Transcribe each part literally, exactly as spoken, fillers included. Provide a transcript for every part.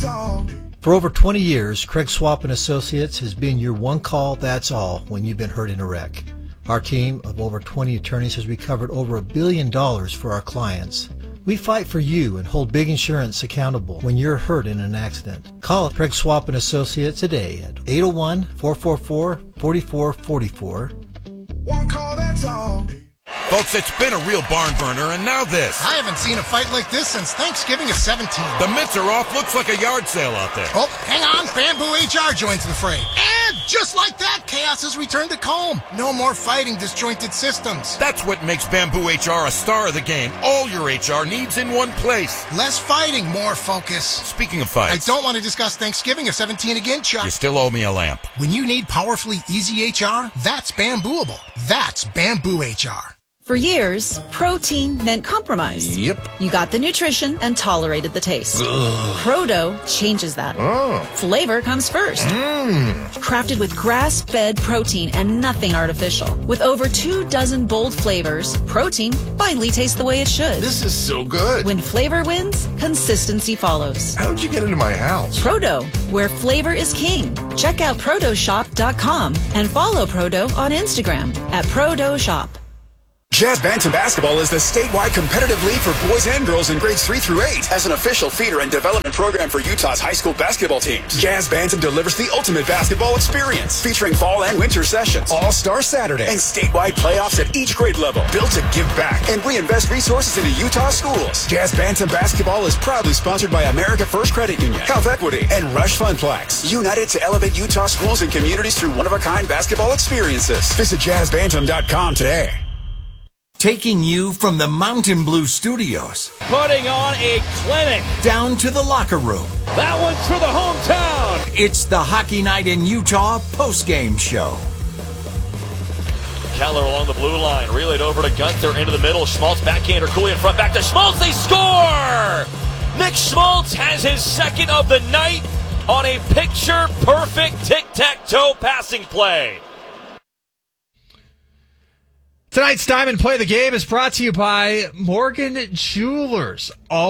that's all. For over twenty years, Craig Swap and Associates has been your one call, that's all, when you've been hurt in a wreck. Our team of over twenty attorneys has recovered over a billion dollars for our clients. We fight for you and hold big insurance accountable when you're hurt in an accident. Call Craig Swap and Associates today at eight oh one, four four four, four four four four. One call, that's all. Folks, it's been a real barn burner, and now this. I haven't seen a fight like this since Thanksgiving of seventeen. The mitts are off. Looks like a yard sale out there. Oh, hang on. Bamboo H R joins the fray. And just like that, chaos has returned to Comb. No more fighting disjointed systems. That's what makes Bamboo H R a star of the game. All your H R needs in one place. Less fighting, more focus. Speaking of I fights, don't want to discuss Thanksgiving of seventeen again, Chuck. you still owe me a lamp. When you need powerfully easy H R, that's Bambooable. That's Bamboo H R. For years, protein meant compromise. Yep. You got the nutrition and tolerated the taste. Ugh. Proto changes that. Oh. Flavor comes first. Mmm. Crafted with grass-fed protein and nothing artificial. With over two dozen bold flavors, protein finally tastes the way it should. This is so good. When flavor wins, consistency follows. How'd you get into my house? Proto, where flavor is king. Check out proto shop dot com and follow Proto on Instagram at proto shop. Jazz Bantam Basketball is the statewide competitive league for boys and girls in grades three through eight. As an official feeder and development program for Utah's high school basketball teams, Jazz Bantam delivers the ultimate basketball experience, featuring fall and winter sessions, all-star Saturdays, and statewide playoffs at each grade level, built to give back and reinvest resources into Utah schools. Jazz Bantam Basketball is proudly sponsored by America First Credit Union, Health Equity, and Rush Funplex, united to elevate Utah schools and communities through one-of-a-kind basketball experiences. Visit jazz bantam dot com today. Taking you from the Mountain Blue Studios, putting on a clinic, down to the locker room. That one's for the hometown. It's the Hockey Night in Utah postgame show. Keller along the blue line, relayed over to Gunther into the middle. Schmaltz backhander, Cooley in front, back to Schmaltz. They score! Nick Schmaltz has his second of the night on a picture-perfect tic-tac-toe passing play. Tonight's Diamond Play the Game is brought to you by Morgan Jewelers.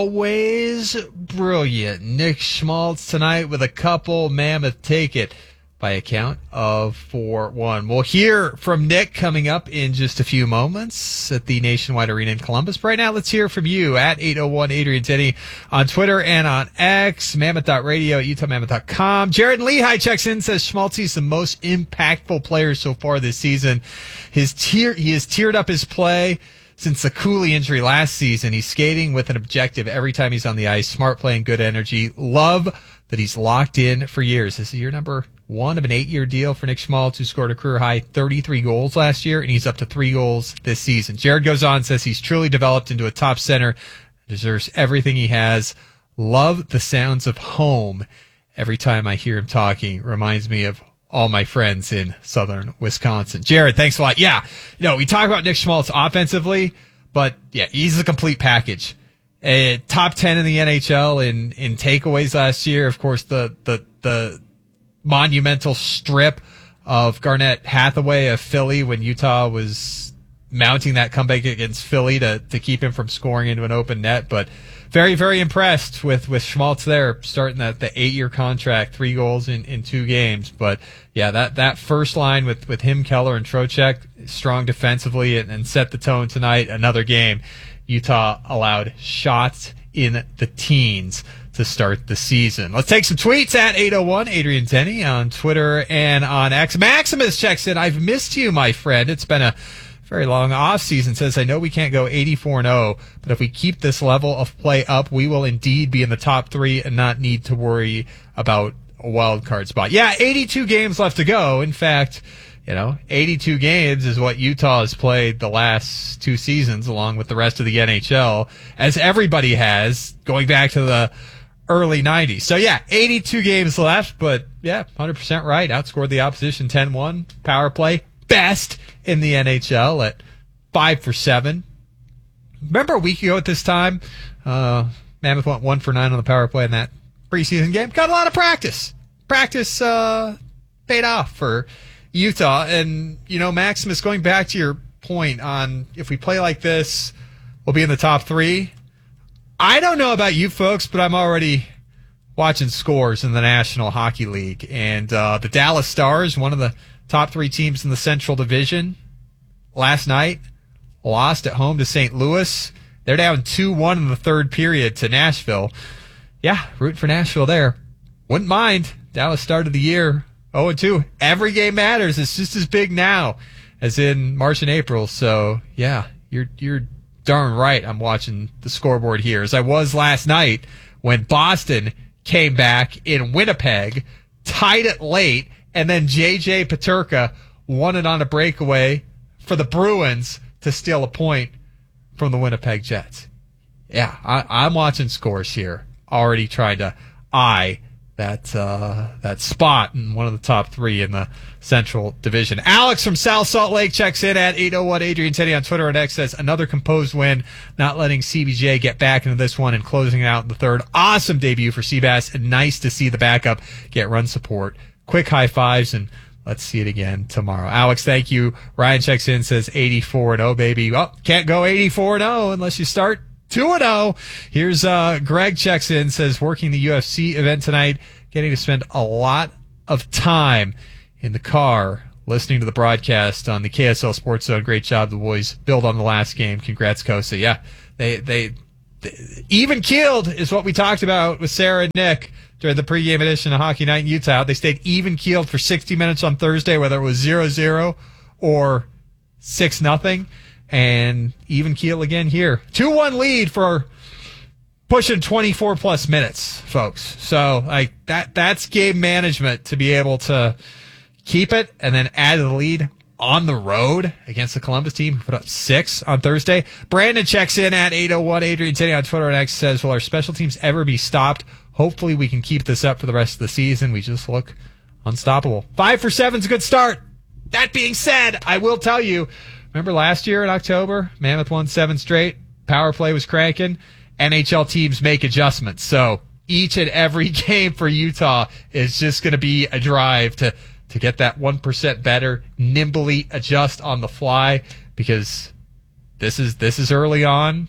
Always brilliant. Nick Schmaltz tonight with a couple. Mammoth take it by a count of four one. We'll hear from Nick coming up in just a few moments at the Nationwide Arena in Columbus. But right now, let's hear from you at eight oh one Adrian Tenney on Twitter and on X, mammoth dot radio at utah mammoth dot com. Jared Lehigh checks in, says Schmaltzy's the most impactful player so far this season. His tear, he has tiered up his play since the Cooley injury last season. He's skating with an objective every time he's on the ice. Smart play and good energy. Love that he's locked in for years. This is year number one of an eight-year deal for Nick Schmaltz, who scored a career-high thirty-three goals last year, and he's up to three goals this season. Jared goes on and says he's truly developed into a top center, deserves everything he has. Love the sounds of home. Every time I hear him talking, reminds me of all my friends in southern Wisconsin. Jared, thanks a lot. Yeah, you know, we talk about Nick Schmaltz offensively, but yeah, he's a complete package. A top ten in the N H L in, in takeaways last year. Of course, the, the, the monumental strip of Garnett Hathaway of Philly when Utah was mounting that comeback against Philly to, to keep him from scoring into an open net. But very, very impressed with, with Schmaltz there, starting that the eight-year contract, three goals in, in two games. But yeah, that, that first line with, with him, Keller, and Trocheck, strong defensively and, and set the tone tonight. Another game. Utah allowed shots in the teens to start the season. Let's take some tweets at eight oh one Adrian Tenney on Twitter and on X. Maximus checks in. I've missed you, my friend. It's been a very long off season. Says, I know we can't go eighty-four and oh, but if we keep this level of play up, we will indeed be in the top three and not need to worry about a wild card spot. Yeah, eighty-two games left to go. In fact, you know, eighty-two games is what Utah has played the last two seasons, along with the rest of the N H L, as everybody has, going back to the early nineties. So, yeah, eighty-two games left, but, yeah, one hundred percent right. Outscored the opposition ten one. Power play, best in the N H L at five for seven. Remember a week ago at this time, uh, Mammoth went one for nine on the power play in that preseason game. Got a lot of practice. Practice uh, paid off for Utah. And, you know, Maximus, going back to your point on if we play like this, we'll be in the top three. I don't know about you folks, but I'm already watching scores in the National Hockey League. And uh, the Dallas Stars, one of the top three teams in the Central Division, last night lost at home to Saint Louis. They're down two one in the third period to Nashville. Yeah, rooting for Nashville there. Wouldn't mind. Dallas started the year oh and two. Every game matters. It's just as big now as in March and April. So, yeah, you're you're darn right I'm watching the scoreboard here, as I was last night when Boston came back in Winnipeg, tied it late, and then J J Peterka won it on a breakaway for the Bruins to steal a point from the Winnipeg Jets. Yeah, I, I'm watching scores here, already trying to eye that uh, that spot in one of the top three in the Central Division. Alex from South Salt Lake checks in at eight oh one Adrian Teddy on Twitter and X, says, another composed win, not letting C B J get back into this one and closing it out in the third. Awesome debut for Seabass, and nice to see the backup get run support. Quick high fives, and let's see it again tomorrow. Alex, thank you. Ryan checks in, says eighty-four and oh, baby. Oh, can't go eighty-four and oh unless you start two and oh. Here's uh, Greg checks in, says, working the U F C event tonight, getting to spend a lot of time in the car listening to the broadcast on the K S L Sports Zone. Great job, the boys. Build on the last game. Congrats, Kosa. Yeah, they, they, they even keeled is what we talked about with Sarah and Nick during the pregame edition of Hockey Night in Utah. They stayed even keeled for sixty minutes on Thursday, whether it was zero zero or six nothing. And even keel again here. two one lead for pushing twenty-four plus minutes, folks. So like that that's game management, to be able to keep it and then add the lead on the road against the Columbus team, who put up six on Thursday. Brandon checks in at eight oh one Adrian Teddy on Twitter and X, says, will our special teams ever be stopped? Hopefully we can keep this up for the rest of the season. We just look unstoppable. Five for seven's a good start. That being said, I will tell you, remember last year in October, Mammoth won seven straight. Power play was cranking. N H L teams make adjustments. So each and every game for Utah is just going to be a drive to, to get that one percent better, nimbly adjust on the fly, because this is, this is early on.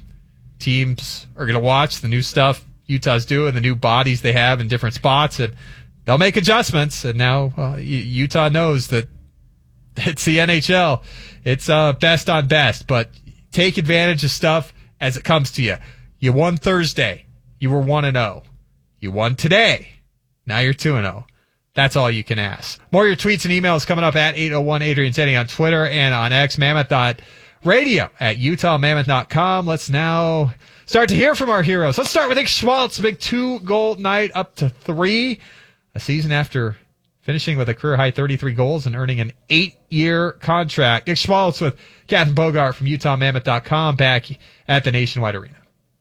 Teams are going to watch the new stuff Utah's doing, the new bodies they have in different spots, and they'll make adjustments. And now uh, Utah knows that it's the N H L. It's uh, best on best, but take advantage of stuff as it comes to you. You won Thursday. You were one and oh. You won today. Now you're two and oh. That's all you can ask. More of your tweets and emails coming up at eight oh one Adrian Teddy on Twitter and on X, mammoth dot radio at utah mammoth dot com. Let's now start to hear from our heroes. Let's start with Nick Schmaltz. Big two-goal night, up to three. A season after finishing with a career-high thirty-three goals and earning an eight-year contract. Nick Schmaltz with Catherine Bogart from utah mammoth dot com, back at the Nationwide Arena.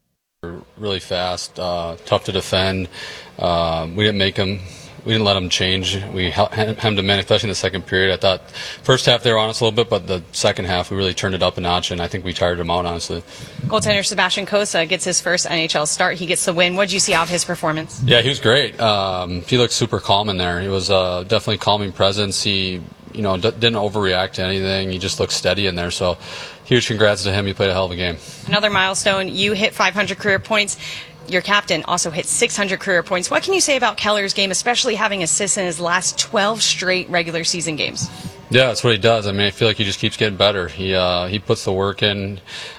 Really fast, uh, tough to defend. Uh, we didn't make them. We didn't let them change. We hemmed them in, especially in the second period. I thought first half they were on us a little bit, but the second half we really turned it up a notch, and I think we tired them out, honestly. Goaltender Sebastian Kosa gets his first N H L start. He gets the win. What did you see out of his performance? Yeah, he was great. Um, he looked super calm in there. He was uh, definitely calming presence. He, you know, d- didn't overreact to anything. He just looked steady in there. So, huge congrats to him. He played a hell of a game. Another milestone. You hit five hundred career points. Your captain also hit six hundred career points. What can you say about Keller's game, especially having assists in his last twelve straight regular season games? Yeah, that's what he does. I mean, I feel like he just keeps getting better. He uh, he puts the work in,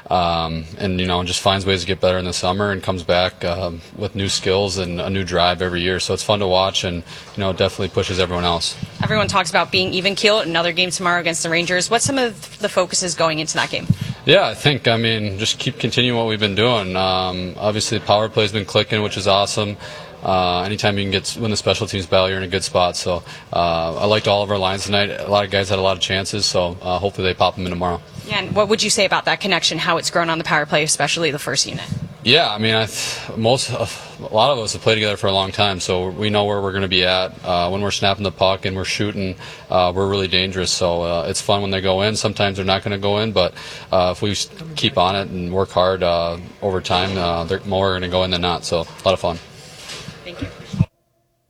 um, and you know, just finds ways to get better in the summer, and comes back um, with new skills and a new drive every year. So it's fun to watch, and you know, it definitely pushes everyone else. Everyone talks about being even keel. Another game tomorrow against the Rangers. What's some of the focuses going into that game? Yeah, I think, I mean, just keep continuing what we've been doing. Um, obviously, the power play's been clicking, which is awesome. Uh, anytime you can get win the special teams battle, you're in a good spot. So uh, I liked all of our lines tonight. A lot of guys had a lot of chances, so uh, hopefully they pop them in tomorrow. Yeah, and what would you say about that connection, how it's grown on the power play, especially the first unit? Yeah, I mean, I th- most uh, a lot of us have played together for a long time, so we know where we're going to be at. Uh, when we're snapping the puck and we're shooting, uh, we're really dangerous. So uh, it's fun when they go in. Sometimes they're not going to go in, but uh, if we keep on it and work hard uh, over time, uh, they're more going to go in than not. So a lot of fun. Thank you.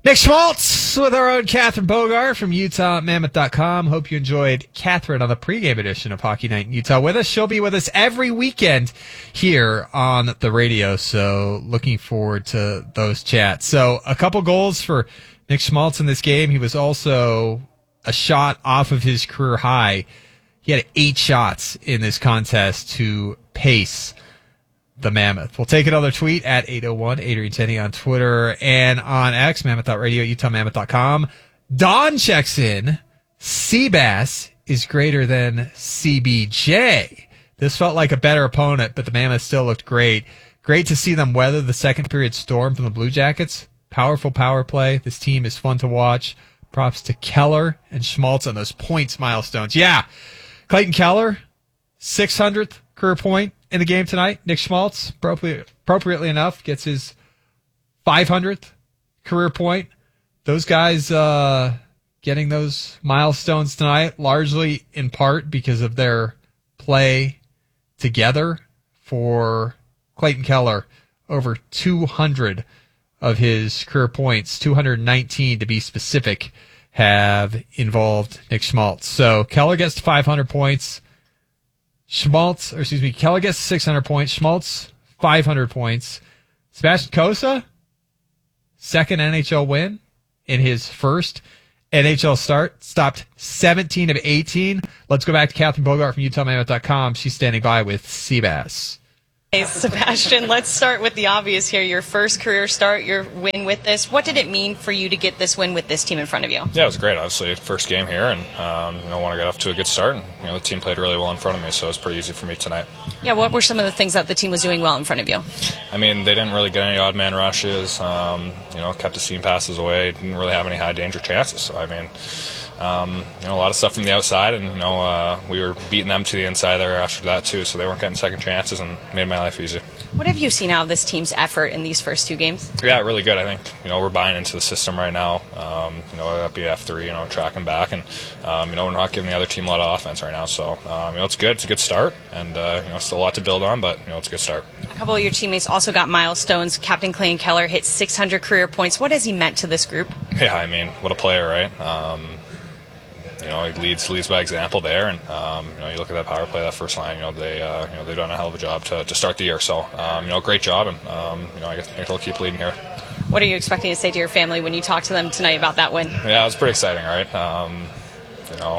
Nick Schmaltz with our own Catherine Bogart from Utah Mammoth dot com. Hope you enjoyed Catherine on the pregame edition of Hockey Night in Utah with us. She'll be with us every weekend here on the radio, so looking forward to those chats. So a couple goals for Nick Schmaltz in this game. He was also a shot off of his career high. He had eight shots in this contest to pace the Mammoth. We'll take another tweet at eight oh one, Adrian Tenney on Twitter and on X, Mammoth dot radio, Utah Mammoth dot com. Don checks in. Seabass is greater than C B J. This felt like a better opponent, but the Mammoth still looked great. Great to see them weather the second period storm from the Blue Jackets. Powerful power play. This team is fun to watch. Props to Keller and Schmaltz on those points milestones. Yeah, Clayton Keller, six hundredth career point in the game tonight. Nick Schmaltz, appropriate, appropriately enough, gets his five hundredth career point. Those guys uh, getting those milestones tonight, largely in part because of their play together. For Clayton Keller, over two hundred of his career points, two hundred nineteen to be specific, have involved Nick Schmaltz. So Keller gets to five hundred points. Schmaltz, or excuse me, Keller gets six hundred points. Schmaltz, five hundred points. Sebastian Cossa, second N H L win in his first N H L start. Stopped seventeen of eighteen. Let's go back to Catherine Bogart from Utah Mammoth dot com. She's standing by with Seabass. Hey, Sebastian, let's start with the obvious here. Your first career start, your win with this. What did it mean for you to get this win with this team in front of you? Yeah, it was great. Obviously, first game here, and um, you know, want to get off to a good start. And, you know, the team played really well in front of me, so it was pretty easy for me tonight. Yeah, what were some of the things that the team was doing well in front of you? I mean, they didn't really get any odd man rushes. Um, you know, kept the seam passes away. Didn't really have any high danger chances. So I mean. Um, you know, a lot of stuff from the outside, and you know, uh, we were beating them to the inside there after that too, so they weren't getting second chances and made my life easy. What have you seen out of this team's effort in these first two games? Yeah, really good. I think you know we're buying into the system right now. Um, you know, at B F three, you know, tracking back, and um, you know, we're not giving the other team a lot of offense right now. So um, you know, it's good. It's a good start, and uh, you know, still a lot to build on, but you know, it's a good start. A couple of your teammates also got milestones. Captain Clayton Keller hit six hundred career points. What has he meant to this group? Yeah, I mean, what a player, right? Um, You know, he leads leads by example there, and um, you know, you look at that power play, that first line. You know, they uh, you know they've done a hell of a job to, to start the year. So um, you know, great job, and um, you know, I guess they'll keep leading here. What are you expecting to say to your family when you talk to them tonight about that win? Yeah, it was pretty exciting, right? Um, you know,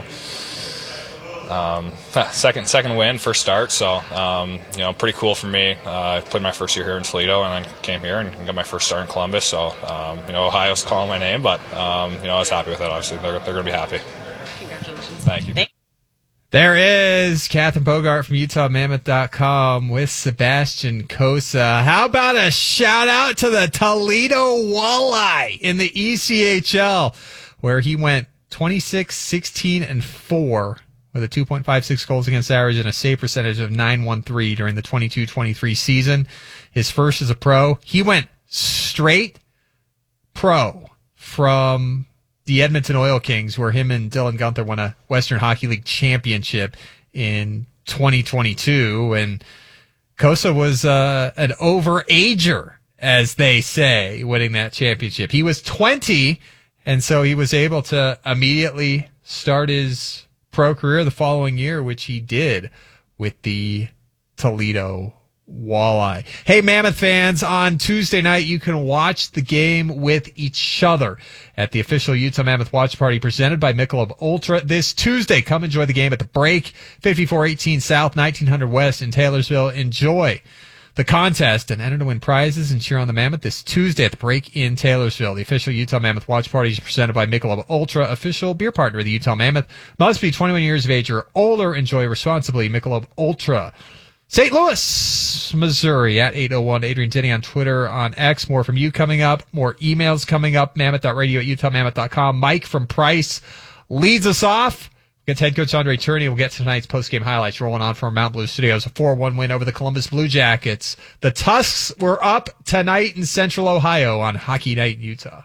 um, second second win, first start. So um, you know, pretty cool for me. Uh, I played my first year here in Toledo, and then came here and got my first start in Columbus. So um, you know, Ohio's calling my name, but um, you know, I was happy with it. Obviously, they're they're going to be happy. Thank you. There is Catherine Bogart from Utah Mammoth dot com with Sebastian Cossa. How about a shout out to the Toledo Walleye in the E C H L, where he went twenty-six, sixteen, and four with a two point five six goals against average and a save percentage of nine one three during the twenty-two twenty-three season. His first as a pro. He went straight pro from the Edmonton Oil Kings, where him and Dylan Gunther won a Western Hockey League championship in twenty twenty-two. And Cossa was uh, an overager, as they say, winning that championship. He was twenty, and so he was able to immediately start his pro career the following year, which he did with the Toledo Walleye. Hey, Mammoth fans, on Tuesday night, you can watch the game with each other at the official Utah Mammoth Watch Party presented by Michelob Ultra this Tuesday. Come enjoy the game at the Break, fifty-four eighteen South, nineteen hundred West in Taylorsville. Enjoy the contest and enter to win prizes and cheer on the Mammoth this Tuesday at the Break in Taylorsville. The official Utah Mammoth Watch Party is presented by Michelob Ultra, official beer partner of the Utah Mammoth. Must be twenty-one years of age or older. Enjoy responsibly. Michelob Ultra. Saint Louis, Missouri, at eight oh one. Adrian Tenney on Twitter, on X. More from you coming up. More emails coming up. Mammoth dot radio at Utah Mammoth dot com. Mike from Price leads us off. We'll get to head coach Andre Turney. We'll get to tonight's post-game highlights rolling on from Mount Blue Studios. A four one win over the Columbus Blue Jackets. The Tusks were up tonight in Central Ohio on Hockey Night in Utah.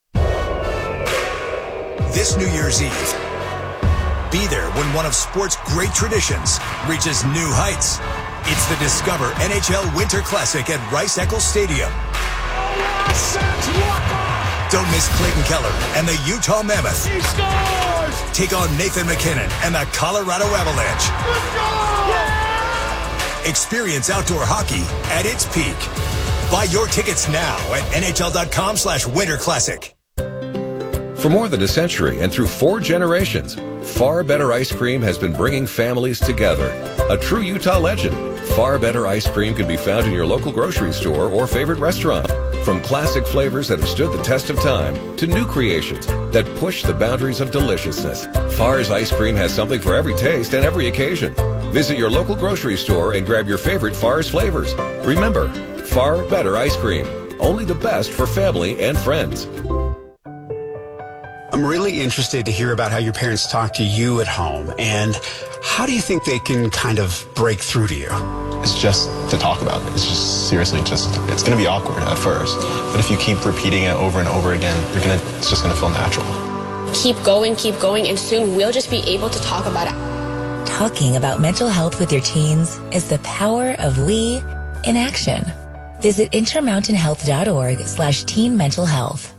This New Year's Eve, be there when one of sport's great traditions reaches new heights. It's the Discover N H L Winter Classic at Rice-Eccles Stadium. Don't miss Clayton Keller and the Utah Mammoth. He scores! Take on Nathan McKinnon and the Colorado Avalanche. Yeah! Experience outdoor hockey at its peak. Buy your tickets now at nhl.com slash Winter Classic. For more than a century and through four generations, Far Better Ice Cream has been bringing families together. A true Utah legend, Far Better Ice Cream can be found in your local grocery store or favorite restaurant. From classic flavors that have stood the test of time to new creations that push the boundaries of deliciousness, Far's Ice Cream has something for every taste and every occasion. Visit your local grocery store and grab your favorite Far's flavors. Remember, Far Better Ice Cream. Only the best for family and friends. I'm really interested to hear about how your parents talk to you at home, and how do you think they can kind of break through to you? It's just to talk about it. It's just seriously just, it's going to be awkward at first, but if you keep repeating it over and over again, you're gonna, it's just going to feel natural. Keep going, keep going, and soon we'll just be able to talk about it. Talking about mental health with your teens is the power of we in action. Visit intermountainhealth.org slash teen mental health.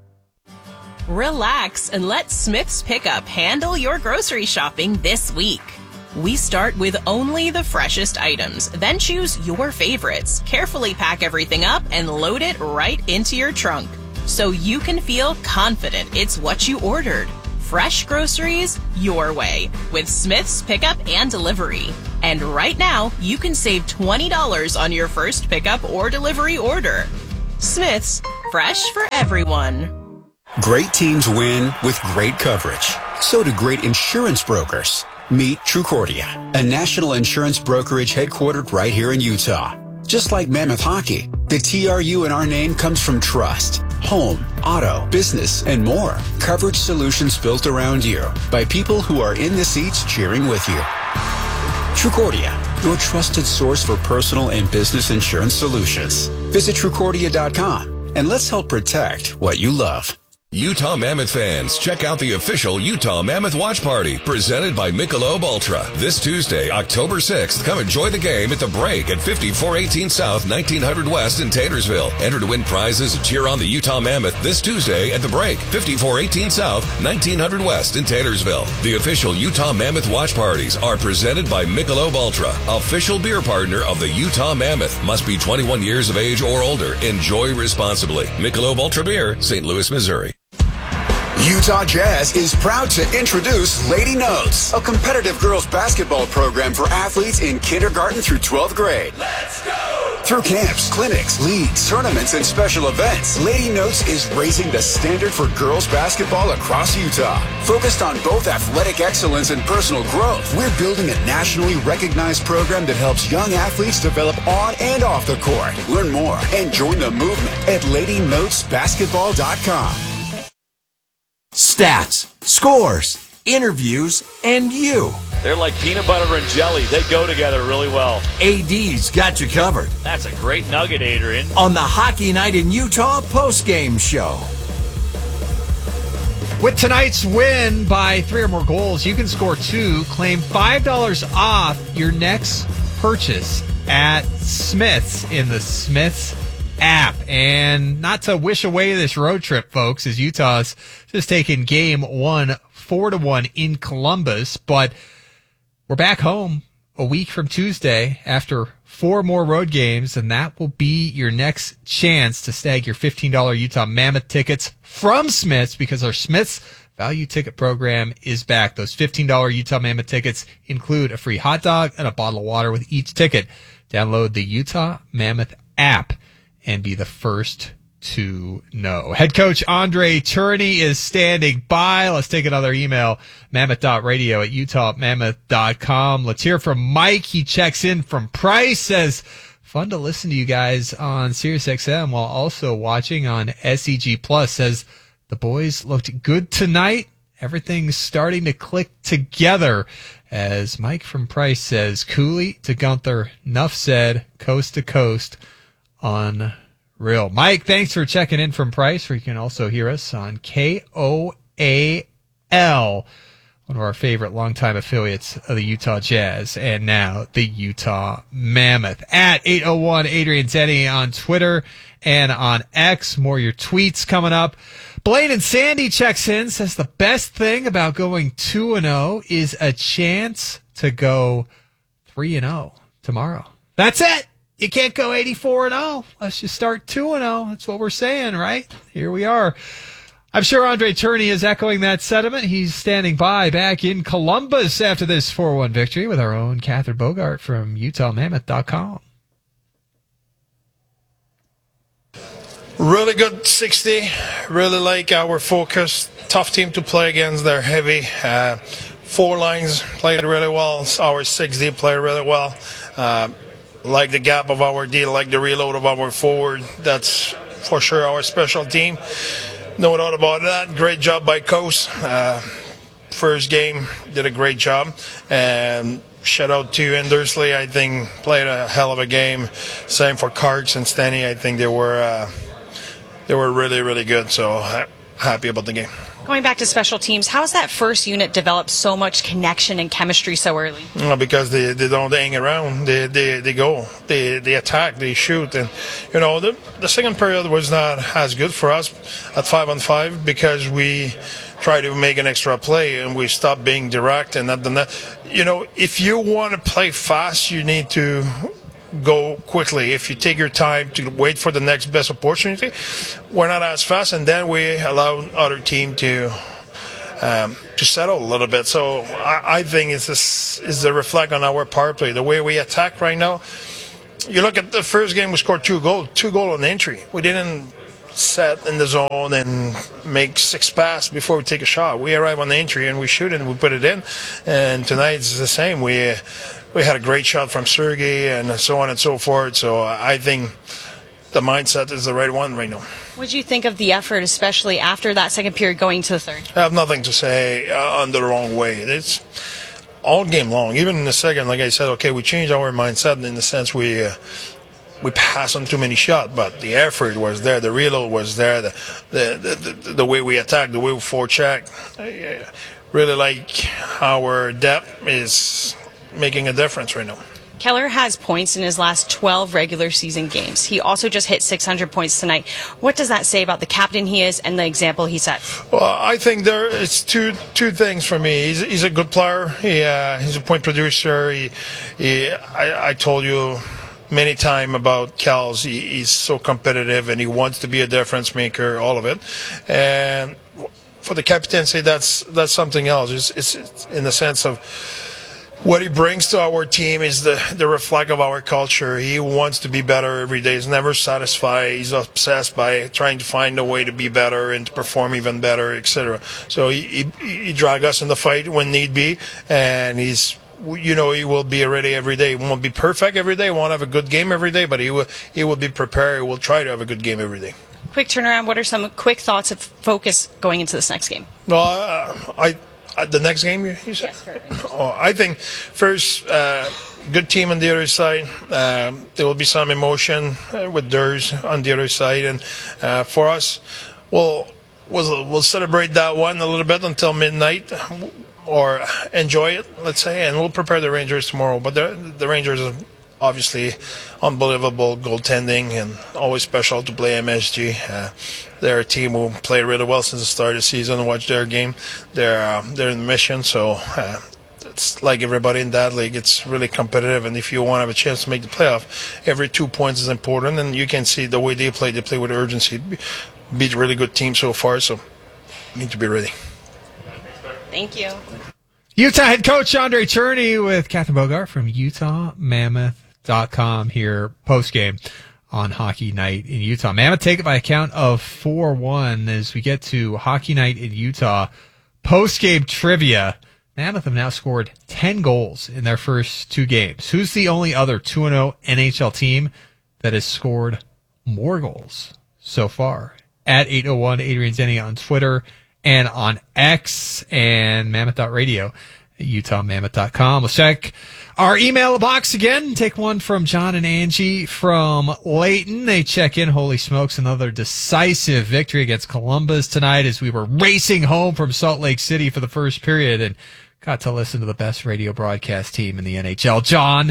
Relax and let Smith's Pickup handle your grocery shopping this week. We start with only the freshest items, then choose your favorites, carefully pack everything up, and load it right into your trunk, so you can feel confident it's what you ordered. Fresh groceries your way with Smith's Pickup and Delivery. And right now, you can save twenty dollars on your first pickup or delivery order. Smith's, fresh for everyone. Great teams win with great coverage. So do great insurance brokers. Meet Trucordia, a national insurance brokerage headquartered right here in Utah. Just like Mammoth Hockey, the T R U in our name comes from trust, home, auto, business, and more. Coverage solutions built around you by people who are in the seats cheering with you. Trucordia, your trusted source for personal and business insurance solutions. Visit Trucordia dot com and let's help protect what you love. Utah Mammoth fans, check out the official Utah Mammoth Watch Party presented by Michelob Ultra. This Tuesday, October sixth, come enjoy the game at The Break at fifty-four eighteen South, nineteen hundred West in Taylorsville. Enter to win prizes and cheer on the Utah Mammoth this Tuesday at The Break, fifty-four eighteen South, nineteen hundred West in Taylorsville. The official Utah Mammoth Watch Parties are presented by Michelob Ultra, official beer partner of the Utah Mammoth. Must be twenty-one years of age or older. Enjoy responsibly. Michelob Ultra Beer, Saint Louis, Missouri. Utah Jazz is proud to introduce Lady Notes, a competitive girls basketball program for athletes in kindergarten through twelfth grade. Let's go! Through camps, clinics, leagues, tournaments, and special events, Lady Notes is raising the standard for girls basketball across Utah. Focused on both athletic excellence and personal growth, we're building a nationally recognized program that helps young athletes develop on and off the court. Learn more and join the movement at lady notes basketball dot com. Stats, scores, interviews, and you. They're like peanut butter and jelly. They go together really well. A D's got you covered. That's a great nugget, Adrian. On the Hockey Night in Utah postgame show. With tonight's win by three or more goals, you can score two, claim five dollars off your next purchase at Smith's in the Smith's app. And not to wish away this road trip, folks, as Utah's just taken game one, four to one in Columbus, but we're back home a week from Tuesday after four more road games, and that will be your next chance to snag your fifteen dollars Utah Mammoth tickets from Smith's, because our Smith's value ticket program is back. Those fifteen dollars Utah Mammoth tickets include a free hot dog and a bottle of water with each ticket. Download the Utah Mammoth app and be the first to know. Head coach Andre Tourney is standing by. Let's take another email. Mammoth dot radio at utah mammoth dot com. Let's hear from Mike. He checks in from Price, says, fun to listen to you guys on Sirius X M while also watching on S E G Plus. Says, the boys looked good tonight. Everything's starting to click together. As Mike from Price says, Cooley to Gunther, enough said, coast to coast. Unreal. Mike, thanks for checking in from Price, where you can also hear us on K O A L, one of our favorite longtime affiliates of the Utah Jazz, and now the Utah Mammoth. At eight oh one Adrian Zenny on Twitter, and on X. More your tweets coming up. Blaine and Sandy checks in, says the best thing about going two and oh is a chance to go three and oh tomorrow. That's it. You can't go eighty-four and oh. Let's just start two and oh. That's what we're saying, right? Here we are. I'm sure Andre Turney is echoing that sentiment. He's standing by back in Columbus after this four one victory with our own Catherine Bogart from Utah Mammoth dot com. Really good sixty. Really like our focus. Tough team to play against. They're heavy. Uh, four lines played really well. Our six D played really well. Uh, like the gap of our D, like the reload of our forward. That's for sure our special team. No doubt about that. Great job by Coase. Uh, first game, did a great job. And shout out to Endersley. I think played a hell of a game. Same for Karks and Stenny. I think they were... Uh, They were really, really good, so happy about the game. Going back to special teams, how has that first unit developed so much connection and chemistry so early? Well, because they, they don't hang around. They they, they go. They they attack. They shoot. And, you know, the, the second period was not as good for us at five on five because we tried to make an extra play and we stopped being direct. And that, that, you know, if you want to play fast, you need to go quickly. If you take your time to wait for the next best opportunity, we're not as fast, and then we allow other team to um, to settle a little bit. So I, I think it's this is the reflect on our power play, the way we attack right now. You look at the first game, we scored two goals, two goal on entry. We didn't set in the zone and make six passes before we take a shot. We arrive on the entry and we shoot it and we put it in. And tonight it's the same. We we had a great shot from Sergei and so on and so forth. So I think the mindset is the right one right now. What did you think of the effort, especially after that second period going to the third? I have nothing to say uh, on the wrong way. It's all game long. Even in the second, like I said, okay, we changed our mindset in the sense we uh, we passed on too many shots, but the effort was there, the reload was there, the the the, the, the way we attacked, the way we forecheck. I really like our depth is making a difference right now. Keller has points in his last twelve regular season games. He also just hit six hundred points tonight. What does that say about the captain he is and the example he sets? Well, I think there it's two two things for me. He's, he's a good player. He, uh, he's a point producer. He, he I, I told you many times about Cal's. He, he's so competitive and he wants to be a difference maker. All of it, and for the captaincy, that's that's something else. It's, it's, it's in the sense of what he brings to our team is the, the reflect of our culture. He wants to be better every day. He's never satisfied. He's obsessed by trying to find a way to be better and to perform even better, et cetera. So he, he, he drag us in the fight when need be, and he's, you know, he will be ready every day. He won't be perfect every day. He won't have a good game every day, but he will, he will be prepared. He will try to have a good game every day. Quick turnaround. What are some quick thoughts of focus going into this next game? Well, uh, I... Uh, the next game, you, you said? Yes, correct. Oh, I think first, uh, good team on the other side. Uh, there will be some emotion uh, with Durs on the other side, and uh, for us, we'll, we'll we'll celebrate that one a little bit until midnight, or enjoy it, let's say, and we'll prepare the Rangers tomorrow. But the the Rangers are obviously unbelievable goaltending and always special to play M S G. Uh, they're a team who played really well since the start of the season. Watch their game. They're uh, they're in the mission, so uh, it's like everybody in that league. It's really competitive, and if you want to have a chance to make the playoff, every two points is important. And you can see the way they play. They play with urgency. Beat really good teams so far, so need to be ready. Thank you. Utah head coach Andre Turney with Catherine Bogart from Utah Mammoth dot com here post game on Hockey Night in Utah. Mammoth take it by a count of four one as we get to Hockey Night in Utah post game trivia. Mammoth have now scored ten goals in their first two games. Who's the only other two and oh N H L team that has scored more goals so far? At eight oh one Adrian Zenny on Twitter and on X and Mammoth dot radio at Utah Mammoth dot com. Let's check our email box again. Take one from John and Angie from Layton. They check in. Holy smokes, another decisive victory against Columbus tonight as we were racing home from Salt Lake City for the first period and got to listen to the best radio broadcast team in the N H L. John,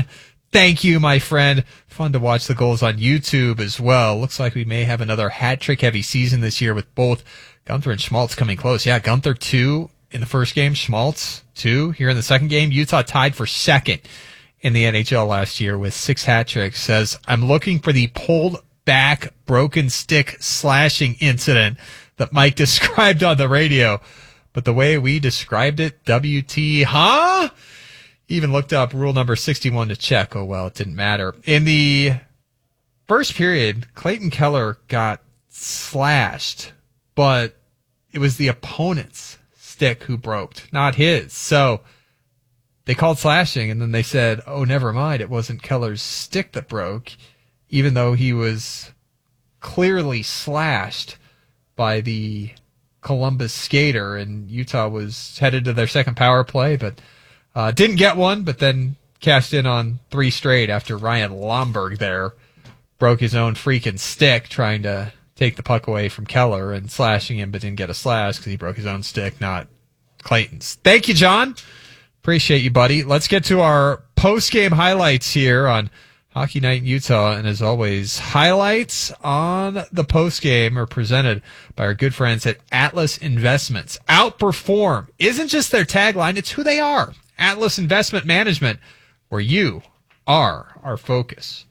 Thank you, my friend. Fun to watch the goals on YouTube as well. Looks like we may have another hat-trick heavy season this year with both Gunther and Schmaltz coming close. Yeah, Gunther two in the first game, Schmaltz two here in the second game. Utah tied for second in the N H L last year with six hat-tricks. Says, I'm looking for the pulled back broken stick slashing incident that Mike described on the radio. But the way we described it, W T, huh? Even looked up rule number sixty-one to check. Oh, well, it didn't matter. In the first period, Clayton Keller got slashed, but it was the opponent's stick who broke, not his. So they called slashing, and then they said, oh, never mind, it wasn't Keller's stick that broke, even though he was clearly slashed by the Columbus skater, and Utah was headed to their second power play, but Uh, didn't get one, but then cashed in on three straight after Ryan Lomberg there broke his own freaking stick trying to take the puck away from Keller and slashing him, but didn't get a slash because he broke his own stick, not Clayton's. Thank you, John. Appreciate you, buddy. Let's get to our post-game highlights here on Hockey Night in Utah. And as always, highlights on the post-game are presented by our good friends at Atlas Investments. Outperform isn't just their tagline, it's who they are. Atlas Investment Management, where you are our focus.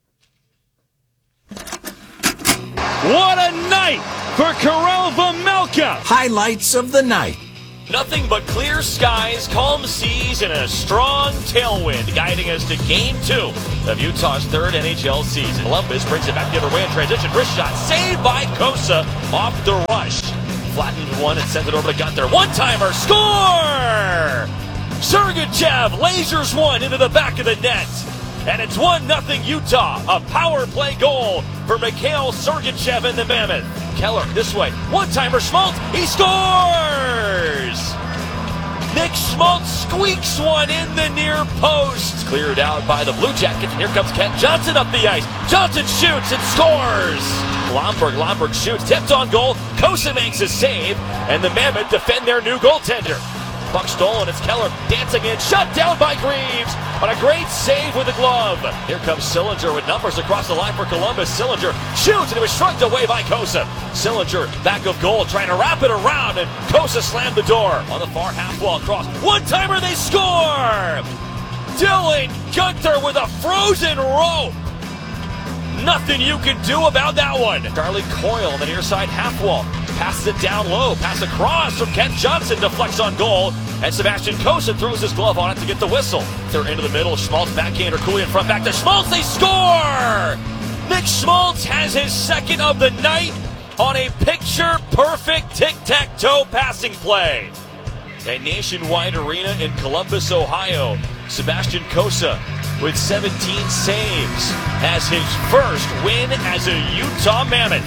What a night for Karel Vejmelka! Highlights of the night. Nothing but clear skies, calm seas, and a strong tailwind guiding us to Game two of Utah's third N H L season. Columbus brings it back the other way in transition. Wrist shot saved by Kosa off the rush. Flattened one and sent it over to Gunther. One-timer, score! Sergachev lasers one into the back of the net. And it's one nothing Utah. A power play goal for Mikhail Sergachev and the Mammoth. Keller this way. One-timer, Schmaltz. He scores! Nick Schmaltz squeaks one in the near post. Cleared out by the Blue Jackets. Here comes Kent Johnson up the ice. Johnson shoots and scores! Lomberg, Lomberg shoots. Tipped on goal. Kosa makes a save. And the Mammoth defend their new goaltender. Puck stolen, it's Keller dancing in, shut down by Greaves on a great save with the glove. Here comes Sillinger with numbers across the line for Columbus. Sillinger shoots and it was shrugged away by Kosa. Sillinger back of goal trying to wrap it around and Kosa slammed the door on the far half wall cross. One-timer, they score! Dylan Gunther with a frozen rope. Nothing you can do about that one. Charlie Coyle on the near side half wall. Passes it down low. Pass across from Kent Johnson. Deflects on goal. And Sebastian Kosa throws his glove on it to get the whistle. They're into the middle. Schmaltz backhander. Cooley in front. Back to Schmaltz. They score! Nick Schmaltz has his second of the night on a picture-perfect tic-tac-toe passing play. A nationwide arena in Columbus, Ohio. Sebastian Kosa with seventeen saves has his first win as a Utah Mammoth.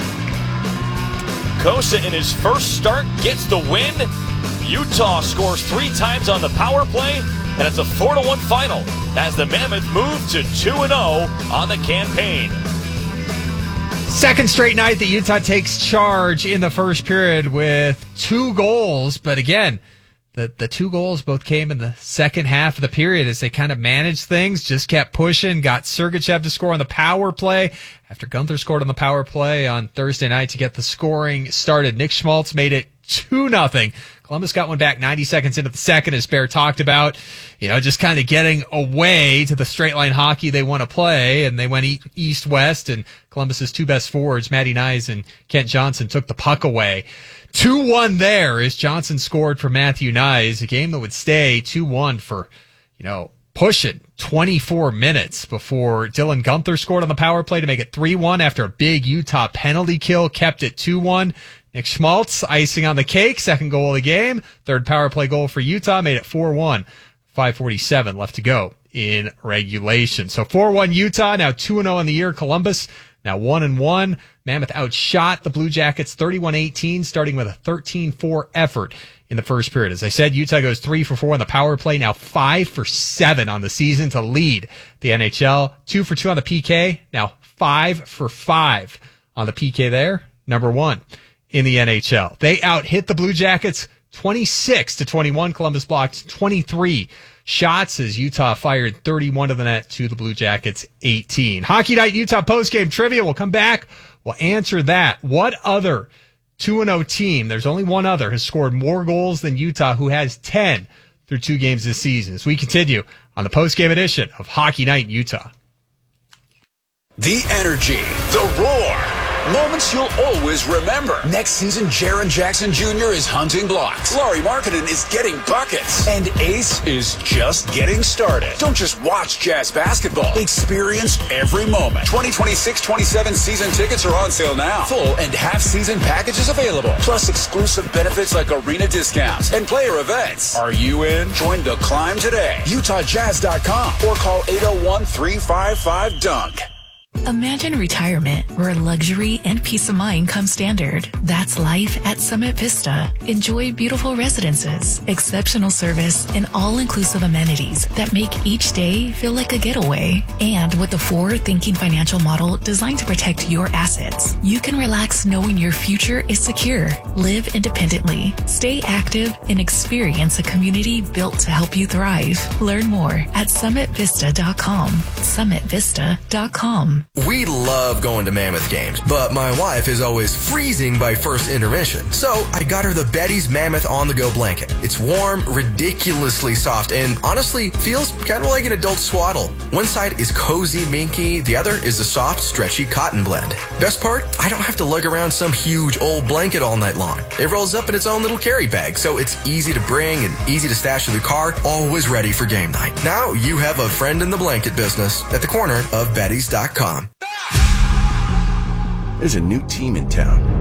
Kosa in his first start gets the win. Utah scores three times on the power play, and it's a four to one final as the Mammoth move to two and oh on the campaign. Second straight night that Utah takes charge in the first period with two goals, but again, The the two goals both came in the second half of the period as they kind of managed things, just kept pushing, got Sergachev to score on the power play after Gunther scored on the power play on Thursday night to get the scoring started. Nick Schmaltz made it two nothing. Columbus got one back ninety seconds into the second, as Bear talked about, you know, just kind of getting away to the straight line hockey they want to play, and they went east-west, and Columbus's two best forwards, Matty Nyes and Kent Johnson, took the puck away. two one there as Johnson scored for Matthew Nyes, a game that would stay two one for, you know, pushing twenty-four minutes before Dylan Gunther scored on the power play to make it three one after a big Utah penalty kill, kept it two one. Nick Schmaltz, icing on the cake, second goal of the game. Third power play goal for Utah, made it four one. five forty-seven left to go in regulation. So four one Utah, now two and oh in the year. Columbus now one and one. Mammoth outshot the Blue Jackets thirty-one eighteen, starting with a thirteen four effort in the first period. As I said, Utah goes three for four on the power play, now five for seven on the season to lead the N H L. two for two on the P K, now five for five on the P K there. Number one in the N H L. They out-hit the Blue Jackets twenty-six to twenty-one. Columbus blocked twenty-three shots as Utah fired thirty-one to the net to the Blue Jackets eighteen. Hockey Night Utah postgame trivia. We'll come back. We'll answer that. What other two and oh team, there's only one other, has scored more goals than Utah, who has ten through two games this season? As we continue on the postgame edition of Hockey Night Utah. The energy, the roar. Moments you'll always remember. Next season, Jaren Jackson Junior is hunting blocks. Laurie Markkinen is getting buckets. And Ace is just getting started. Don't just watch Jazz basketball. Experience every moment. twenty twenty-six twenty-seven season tickets are on sale now. Full and half season packages available. Plus exclusive benefits like arena discounts and player events. Are you in? Join the climb today. Utah Jazz dot com or call eight oh one, three five five, dunk. Imagine retirement where luxury and peace of mind come standard. That's life at Summit Vista. Enjoy beautiful residences, exceptional service, and all-inclusive amenities that make each day feel like a getaway. And with a forward-thinking financial model designed to protect your assets, you can relax knowing your future is secure. Live independently, stay active, and experience a community built to help you thrive. Learn more at summit vista dot com. summit vista dot com. We love going to Mammoth games, but my wife is always freezing by first intermission. So I got her the Betty's Mammoth on-the-go blanket. It's warm, ridiculously soft, and honestly feels kind of like an adult swaddle. One side is cozy, minky. The other is a soft, stretchy cotton blend. Best part, I don't have to lug around some huge old blanket all night long. It rolls up in its own little carry bag, so it's easy to bring and easy to stash in the car, always ready for game night. Now you have a friend in the blanket business at the corner of Bettys dot com. There's a new team in town.